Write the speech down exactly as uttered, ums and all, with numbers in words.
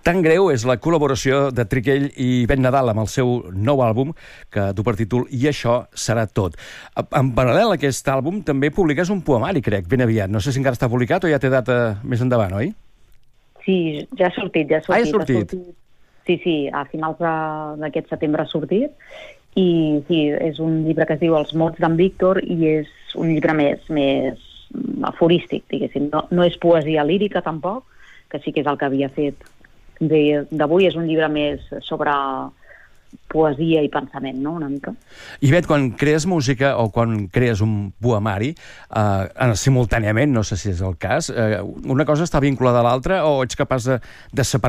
Tan greu és la col·laboració de Triquell i Ben Nadal amb el seu nou àlbum, que du per títol I això serà tot. En paral·lel a aquest àlbum també publiques un poemari, crec, ben aviat. No sé si encara està publicat o ja té data més endavant, oi? Sí, ja ha sortit, ja ha sortit. Ah, ja ha sortit. Ha sortit. Sí, sí, a finals d'aquest setembre ha sortit. I sí, és un llibre que es diu Els mots d'en Víctor i és un llibre més, més aforístic, diguéssim. No, no és poesia lírica, tampoc, que sí que és el que havia fet d'avui. És un llibre més sobre poesia i pensament, no?, una mica. I Bet, quan crees música o quan crees un poemari, eh, simultàniament, no sé si és el cas, eh, una cosa està vinculada a l'altra o ets capaç de, de separar